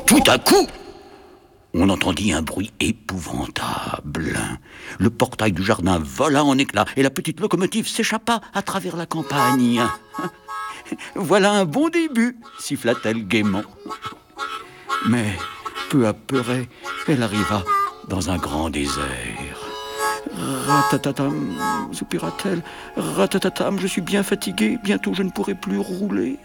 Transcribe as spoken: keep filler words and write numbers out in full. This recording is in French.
Tout à coup, on entendit un bruit épouvantable. Le portail du jardin vola en éclats et la petite locomotive s'échappa à travers la campagne. « Voilà un bon début » siffla-t-elle gaiement. Mais peu à peu, elle arriva dans un grand désert. « Ratatatam » soupira-t-elle. « Ratatatam, je suis bien fatiguée, bientôt je ne pourrai plus rouler. »